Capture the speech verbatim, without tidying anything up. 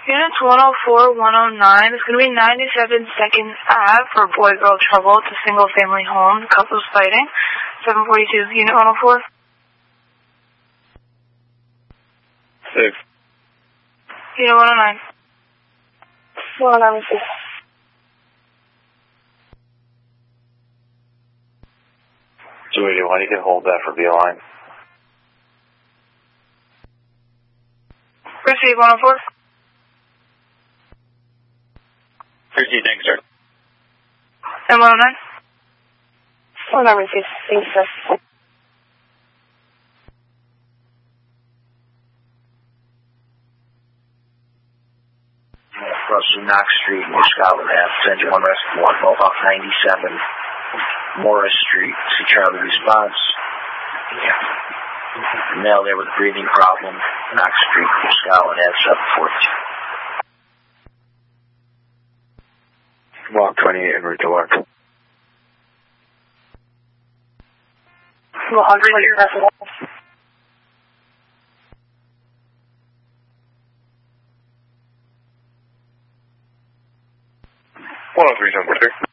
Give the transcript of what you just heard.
Units one oh four, one oh nine. It's going to be ninety-seven second Ave for boy-girl trouble. It's a single-family home. The couple's fighting. seven forty-two, Unit one oh four. Six. Unit one oh nine. one oh nine, six. two eighty-one, you can hold that for B-line. Receive one oh four. Receive, thanks, sir. And one oh nine. one oh nine, receive. Thanks, sir. Crossing Knox Street near Scotland Ave, send one rescue one, both off ninety-seven. Morris Street, see Charlie response. Yeah. Male there with a breathing problem, Knox Street near Scotland Ave, seven forty-two. Block twenty-eight en route to work. one hundred, one oh three, seven forty-three.